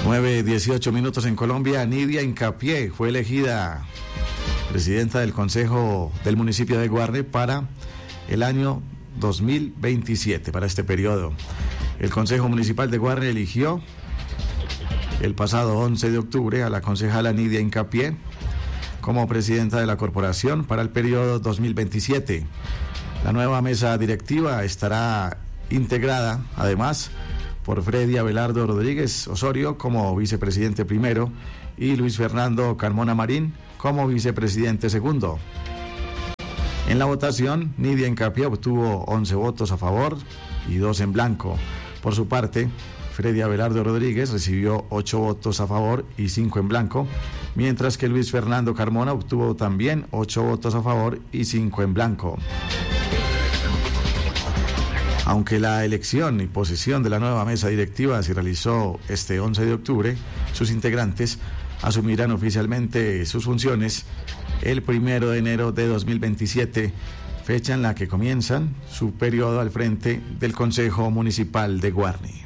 9:18 en Colombia. Nidia Hincapié fue elegida presidenta del Consejo del municipio de Guarne para el año 2027, para este periodo. El Consejo Municipal de Guarne eligió el pasado 11 de octubre a la concejala Nidia Hincapié como presidenta de la corporación para el periodo 2027. La nueva mesa directiva estará integrada, además, por Freddy Abelardo Rodríguez Osorio como vicepresidente primero y Luis Fernando Carmona Marín como vicepresidente segundo. En la votación, Nidia Hincapié obtuvo 11 votos a favor y 2 en blanco. Por su parte, Freddy Abelardo Rodríguez recibió 8 votos a favor y 5 en blanco, mientras que Luis Fernando Carmona obtuvo también 8 votos a favor y 5 en blanco. Aunque la elección y posesión de la nueva mesa directiva se realizó este 11 de octubre, sus integrantes asumirán oficialmente sus funciones el 1 de enero de 2027, fecha en la que comienzan su periodo al frente del Consejo Municipal de Guarne.